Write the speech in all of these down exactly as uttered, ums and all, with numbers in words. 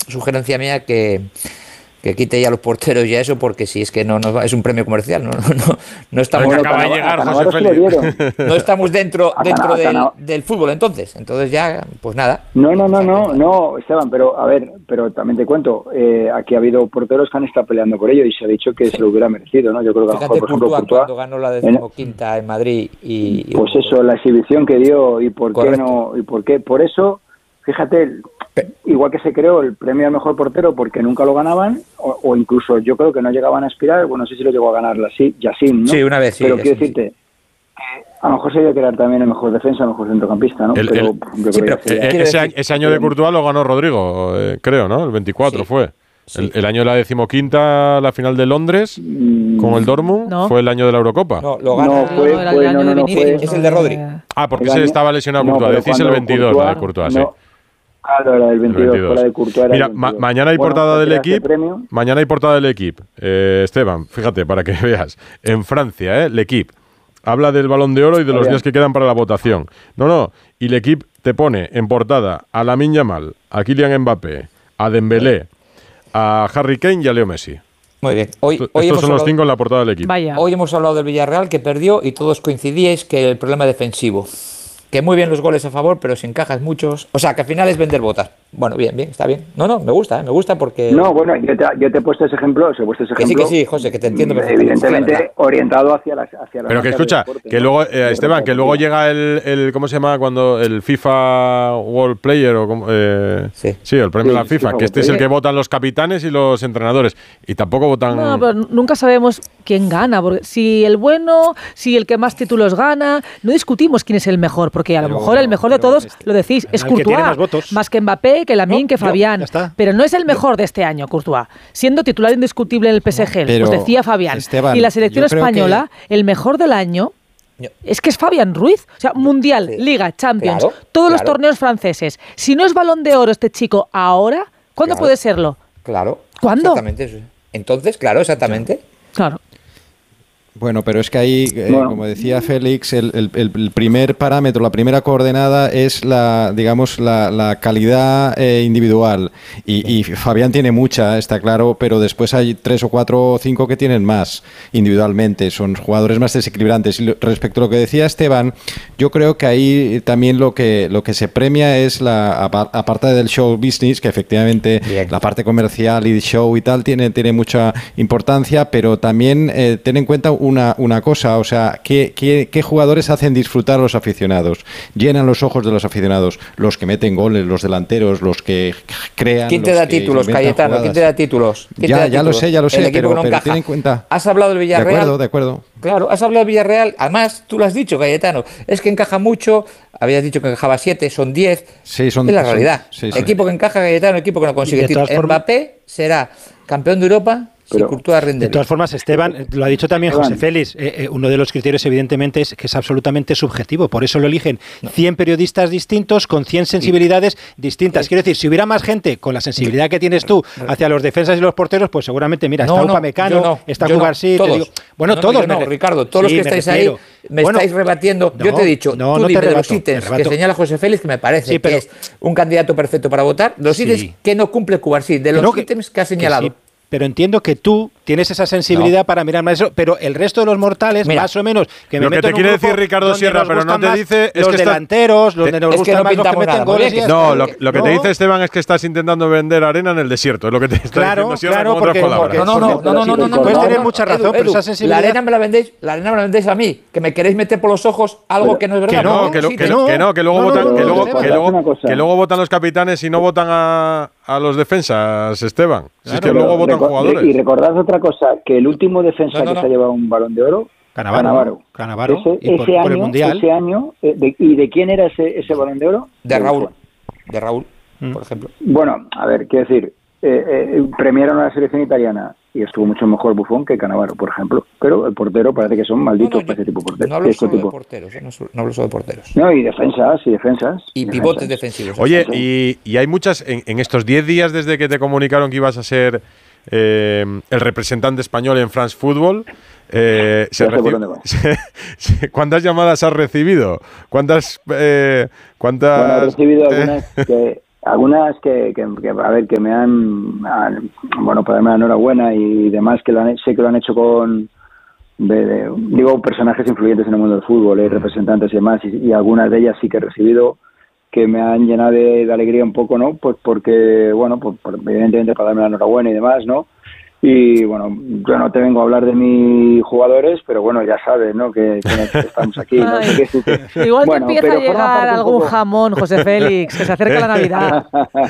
sugerencia mía que, que quite ya los porteros y eso, porque si es que no, no es un premio comercial, no, no, no, no estamos, bueno, acaba de llegar José Félix. No estamos dentro, dentro del, del fútbol entonces, entonces ya, pues nada. No, no, no, no, no, Esteban, pero a ver, pero también te cuento, eh, aquí ha habido porteros que han estado peleando por ello y se ha dicho que sí. se lo hubiera merecido, ¿no? Yo creo que Fíjate, a lo mejor, por ejemplo, Courtois, Courtois, cuando ganó la decimoquinta en Madrid y, y pues eso, la exhibición que dio y por Correcto. qué no, y por qué, por eso, fíjate, igual que se creó el premio al mejor portero porque nunca lo ganaban, o, o incluso yo creo que no llegaban a aspirar, bueno, no sé si lo llegó a ganar Yassin, ¿no? Sí, una vez, sí. Pero Yassin, quiero decirte, sí. a lo mejor se iba a crear también el mejor defensa, el mejor centrocampista, ¿no? El, pero, el, yo sí, creo pero que eh, ese, año, ese año de Courtois lo ganó Rodrigo, eh, creo, ¿no? El veinticuatro sí. fue. Sí. El, el año de la decimoquinta, la final de Londres, mm, con el Dortmund, no. fue el año de la Eurocopa. No, lo ganó. No, fue, no, fue, no, no, no, fue, es el de Rodri. Ah, porque se estaba lesionado no, Courtois. Decís el veintidós, Courtois, la de Courtois, no, sí. Claro, la del veintidós, veintidós. Fue la de Courtois. Mira, ma mañana hay portada bueno, del equipo. Mañana hay portada del equipo. Eh, Esteban, fíjate, para que veas. En Francia, ¿eh? L'Equipe habla del Balón de Oro y de los Bien. días que quedan para la votación. No, no. Y L'Equipe te pone en portada a Lamine Yamal, a Kylian Mbappé, a Dembélé, a Harry Kane y a Leo Messi. Muy bien. Hoy, Estos hoy son los cinco en la portada del equipo. Vaya. Hoy hemos hablado del Villarreal que perdió y todos coincidíais que el problema defensivo. Que muy bien los goles a favor, pero si encajas muchos... O sea, que al final es vender botas. Bueno, bien, bien, está bien. No, no, me gusta, ¿eh? me gusta porque... No, bueno, yo te, yo te he puesto ese ejemplo, os he puesto ese ejemplo... Que sí, que sí, José, que te entiendo perfectamente. Evidentemente orientado hacia las hacia la Pero que escucha, deporte, que ¿no? luego, eh, Esteban, que luego llega el, el... ¿Cómo se llama? Cuando el FIFA World Player o... Como, eh, sí. sí, el premio de sí, la FIFA, FIFA que este es el que votan los capitanes y los entrenadores. Y tampoco votan... No, pero nunca sabemos quién gana, porque si el bueno, si el que más títulos gana... No discutimos quién es el mejor, porque a lo pero, mejor el mejor de todos, este, lo decís, es Courtois, más, más que Mbappé, que Lamine, no, que Fabián, yo, pero no es el mejor yo. de este año, Courtois, siendo titular indiscutible en el P S G, pero, pues decía Fabián, Esteban, y la selección española, que... el mejor del año, es que es Fabián Ruiz, o sea, Mundial, sí. Liga, Champions, claro, todos claro. los torneos franceses, si no es Balón de Oro este chico ahora, ¿cuándo claro. puede serlo? Claro. ¿Cuándo? Exactamente eso. Entonces, claro, exactamente. Claro. Bueno, pero es que ahí, eh, bueno. como decía Félix, el, el, el primer parámetro, la primera coordenada es la, digamos, la, la calidad eh, individual. Y, y Fabián tiene mucha, está claro, pero después hay tres o cuatro o cinco que tienen más individualmente. Son jugadores más desequilibrantes. Y respecto a lo que decía Esteban, yo creo que ahí también lo que lo que se premia es la aparte del show business, que efectivamente Bien. la parte comercial y show y tal tiene tiene mucha importancia, pero también eh, ten en cuenta Una, una cosa, o sea, ¿qué, qué, ¿qué jugadores hacen disfrutar a los aficionados? Llenan los ojos de los aficionados, los que meten goles, los delanteros, los que crean. ¿Quién te da títulos, Cayetano? Jugadas. ¿Quién te da títulos? ¿Quién Ya, te da ya títulos? lo sé, ya lo sé, pero, no pero ten en cuenta. Has hablado del Villarreal. De acuerdo, de acuerdo. Claro, has hablado del Villarreal. Además, tú lo has dicho, Cayetano. Es que encaja mucho. Habías dicho que encajaba siete, son diez. Sí, son. Es la realidad. Son, sí, sí. Equipo que encaja, Cayetano, equipo que no consigue títulos. Mbappé será campeón de Europa. Pero, de todas formas, Esteban, lo ha dicho también José Félix, eh, eh, uno de los criterios evidentemente es que es absolutamente subjetivo, por eso lo eligen cien periodistas distintos con cien sensibilidades distintas. Quiero decir, si hubiera más gente con la sensibilidad que tienes tú hacia los defensas y los porteros, pues seguramente, mira, está no, Upamecano, no, está Cubarsí, no, te digo, bueno, no, todos. No, me, Ricardo, todos sí, los que estáis ahí me bueno, estáis rebatiendo. No, yo te he dicho, no, tú no dime te rebato, de los ítems que señala José Félix, que me parece sí, pero, que es un candidato perfecto para votar, los sí. ítems que no cumple Cubarsí, de los no, ítems que ha señalado. Pero entiendo que tú tienes esa sensibilidad no. para mirar más eso, pero el resto de los mortales, Mira, más o menos, que me lo que te quiere decir Ricardo Sierra, pero no te dice es los que delanteros, los de nos es gustan que no más los que meten goles. Y no, lo, lo que no. te dice Esteban es que estás intentando vender arena en el desierto, es lo que te está claro, diciendo Sierra claro, con porque, otras palabras. No, no, no, no, no, no, no, no, puedes no, tener no, mucha Edu, razón, Edu, pero esa sensibilidad. La arena me la vendéis, la arena me la vendéis a mí, que me queréis meter por los ojos algo pero, que no es verdad. Que no, que, lo, que, no, que no, que luego votan, que luego, que luego, que luego votan los capitanes y no votan a, a los defensas, Esteban. Si es que luego votan jugadores. Y recordad otra cosa, que el último defensa no, no, no. que se ha llevado un Balón de Oro, Canavaro, Canavaro, ese, y por, ese, por año, el Mundial. ese año, eh, de, ¿y de quién era ese, ese Balón de Oro? De Raúl, de Raúl, mm. por ejemplo. Bueno, a ver, quiero decir, eh, eh, premiaron a la selección italiana y estuvo mucho mejor Buffon que Canavaro, por ejemplo, pero el portero parece que son malditos no, no, para ese tipo de porteros. No hablo este solo tipo. de porteros, eh, no, no hablo solo de porteros. No, y defensas, y defensas. Y defensas. pivotes defensivos. Oye, y, y hay muchas, en, en estos diez días desde que te comunicaron que ibas a ser eh, el representante español en France Football, eh, se reci- se, se, ¿cuántas llamadas has recibido? ¿Cuántas? Eh, ¿cuántas bueno, he recibido algunas que... algunas que, que, que, a ver, que me han, han bueno, para darme la enhorabuena y demás, que lo han, sé que lo han hecho con, de, de, digo, personajes influyentes en el mundo del fútbol, eh, representantes y demás, y, y algunas de ellas sí que he recibido que me han llenado de, de alegría un poco, ¿no? Pues porque, bueno, pues, por, evidentemente para darme la enhorabuena y demás, ¿no? Y bueno, yo no te vengo a hablar de mis jugadores, pero bueno, ya sabes, ¿no? Que, que estamos aquí. ¿no? Ay, que, igual bueno, te empieza a llegar algún poco... jamón, José Félix, que se acerca la Navidad.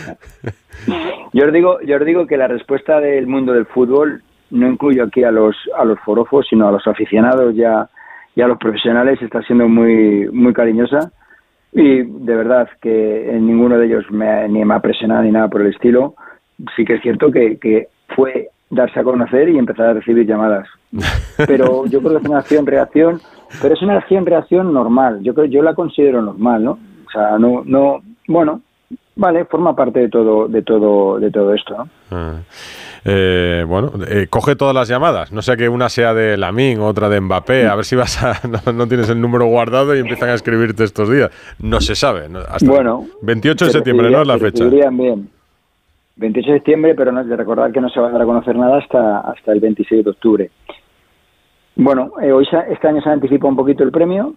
yo os digo, yo os digo que la respuesta del mundo del fútbol no incluyo aquí a los a los forofos, sino a los aficionados y a, y a los profesionales, está siendo muy muy cariñosa. Y de verdad que en ninguno de ellos me, ni me ha presionado ni nada por el estilo. Sí que es cierto que, que fue darse a conocer y empezar a recibir llamadas. Pero yo creo que es una acción-reacción, pero es una acción-reacción normal. Yo creo, yo la considero normal, ¿no? O sea, no, no, bueno, vale, forma parte de todo, de todo, de todo esto, ¿no? Ah. Eh, bueno, eh, coge todas las llamadas, no sea que una sea de Lamine, otra de Mbappé, a ver si vas a, no, no tienes el número guardado y empiezan a escribirte estos días. No se sabe, ¿no? Hasta bueno, veintiocho de septiembre, ¿no? Es la fecha. Bien. veintiocho de septiembre, pero no es de recordar que no se va a dar a conocer nada hasta, hasta el veintiséis de octubre. Bueno, eh, hoy se, este año se anticipa un poquito el premio.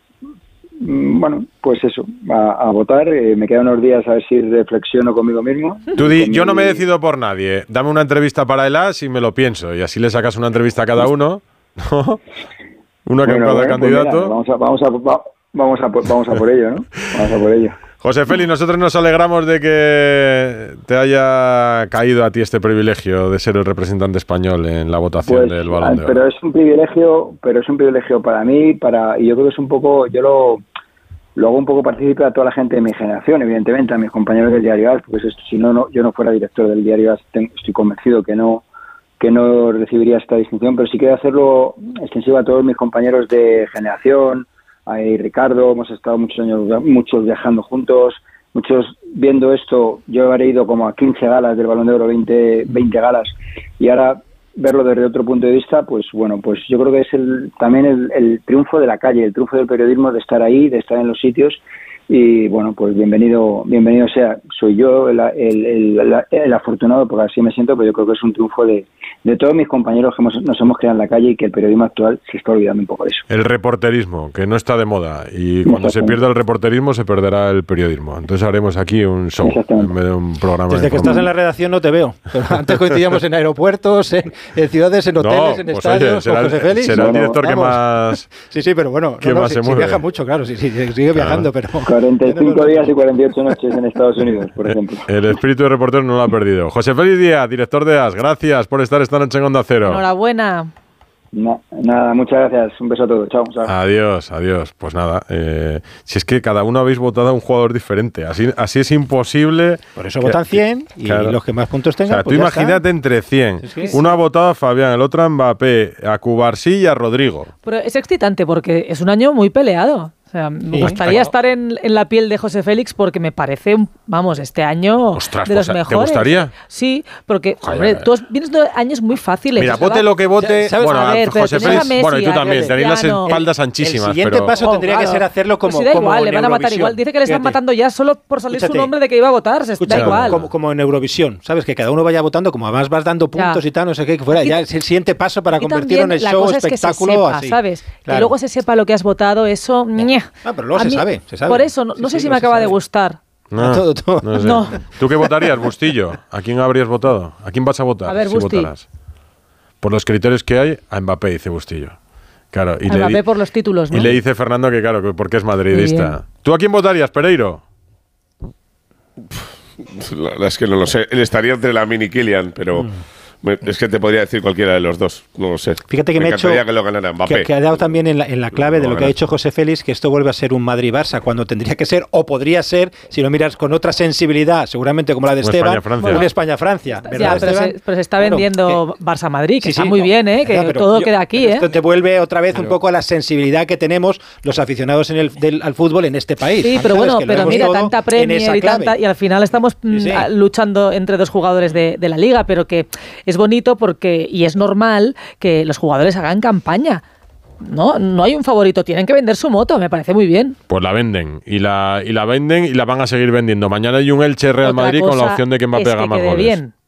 Bueno, pues eso, a, a votar. Eh, me quedan unos días a ver si reflexiono conmigo mismo. Tú di, yo no me decido por nadie. Dame una entrevista para el A S y me lo pienso. Y así le sacas una entrevista a cada uno. ¿No? Una bueno, cada bueno, candidato. Pues mira, vamos, a, vamos, a, vamos, a, vamos a por ello, ¿no? Vamos a por ello. José Félix, nosotros nos alegramos de que te haya caído a ti este privilegio de ser el representante español en la votación pues, del Balón de Oro. Pero es un privilegio, pero es un privilegio para mí, para y yo creo que es un poco, yo lo, lo hago un poco partícipe a toda la gente de mi generación, evidentemente, a mis compañeros del Diario A S, porque si no, no yo no fuera director del Diario A S, tengo, estoy convencido que no que no recibiría esta distinción, pero sí quiero hacerlo extensivo a todos mis compañeros de generación. Ahí Ricardo, hemos estado muchos años, muchos viajando juntos, muchos viendo esto. Yo habré ido como a quince galas del Balón de Oro, veinte, veinte galas, y ahora verlo desde otro punto de vista, pues bueno, pues yo creo que es el, también el, el triunfo de la calle, el triunfo del periodismo, de estar ahí, de estar en los sitios. Y bueno, pues bienvenido bienvenido sea. Soy yo el, el, el, el afortunado, porque así me siento, pero yo creo que es un triunfo de, de todos mis compañeros que hemos, nos hemos creado en la calle y que el periodismo actual se está olvidando un poco de eso. El reporterismo, que no está de moda, y cuando se pierda el reporterismo se perderá el periodismo. Entonces haremos aquí un show en vez de un programa. Desde que estás en la redacción no te veo, pero antes coincidíamos en aeropuertos, en, en ciudades, en hoteles, no, en pues estadios, oye, será, con José Félix. Será el director bueno, que más... Sí, sí, pero bueno, que no, más no, se sí, mueve. Sí viaja mucho, claro, sí, sí, sigue viajando, pero... cuarenta y cinco días y cuarenta y ocho noches en Estados Unidos, por ejemplo. El espíritu de reportero no lo ha perdido. José Félix Díaz, director de A S, gracias por estar esta noche en Onda Cero. Enhorabuena. No, nada, muchas gracias. Un beso a todos. Chao. chao. Adiós, adiós. Pues nada, eh, si es que cada uno habéis votado a un jugador diferente. Así, así es imposible. Por eso que, votan cien y claro, los que más puntos tengan. O sea, pues tú imagínate está. Entre cien. Es que uno sí. Ha votado a Fabián, el otro a Mbappé, a Cubarsí y a Rodrigo. Pero es excitante porque es un año muy peleado. O sea, me sí, gustaría claro. estar en, en la piel de José Félix porque me parece, vamos, este año Ostras, de los pues, mejores. ¿Te gustaría? Sí, porque, hombre, tú vienes de años muy fáciles. Mira, vote lo que vote. ¿Sabes? Bueno, a ver, José Félix, Messi, bueno, y tú también, tenéis las espaldas el, anchísimas. El siguiente pero... paso tendría oh, claro. que ser hacerlo como, pues si da como igual, en le van a matar igual. Dice que le están Fíjate. matando ya solo por salir Escúchate. su nombre de que iba a votar. Se da igual. Como, como en Eurovisión, ¿sabes? Que cada uno vaya votando, como además vas dando puntos ya. y tal, no sé qué, que fuera. Ya es el siguiente paso para convertirlo en el show, espectáculo así. ¿Sabes? Que luego se sepa lo que has votado, eso. Ah, pero luego se sabe, se sabe. Por eso, no, sí, no sé sí, si me acaba sabe. de gustar. No, todo, todo. No sé. No. ¿Tú qué votarías, Bustillo? ¿A quién habrías votado? ¿A quién vas a votar? A ver, si Busti. votaras. Por los criterios que hay, a Mbappé, dice Bustillo. Claro, y a le Mbappé di- por los títulos, ¿no? Y le dice Fernando que, claro, que porque es madridista. ¿Tú a quién votarías, Pereiro? La verdad es que no lo sé. Él estaría entre Lamine y Kylian, pero... Mm. Es que te podría decir cualquiera de los dos, no lo sé. Fíjate que me, me ha hecho que lo ganara Mbappé. Que, que ha dado también en la, en la clave no, de lo que ha dicho José Félix, que esto vuelve a ser un Madrid-Barça, cuando tendría que ser, o podría ser, si lo miras con otra sensibilidad, seguramente como la de como Esteban, España-Francia. un España-Francia. Ya, pero, se, pero se está claro, vendiendo que, Barça-Madrid, que sí, está sí, muy no, bien, ¿eh? Que ya, todo yo, queda aquí, ¿eh? Esto te vuelve otra vez pero, un poco a la sensibilidad que tenemos los aficionados en el, del, al fútbol en este país. Sí, pero bueno, pero mira, tanta Premier y tanta, y al final estamos sí, sí. luchando entre dos jugadores de, de la Liga, pero que es bonito porque, y es normal que los jugadores hagan campaña. no, no hay un favorito, tienen que vender su moto, me parece muy bien. Pues la venden, y la, y la venden y la van a seguir vendiendo. Mañana hay un Elche Real Otra Madrid con la opción de que Mbappé es haga que más quede goles. Bien.